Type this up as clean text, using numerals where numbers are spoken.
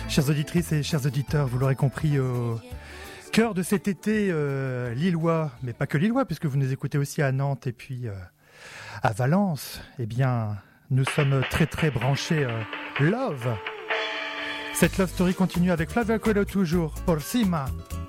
Chères auditrices et chers auditeurs, vous l'aurez compris, au cœur de cet été lillois, mais pas que lillois, puisque vous nous écoutez aussi à Nantes et puis à Valence, eh bien, nous sommes très très branchés Love. Cette Love Story continue avec Flavia Coelho toujours, Por Cima.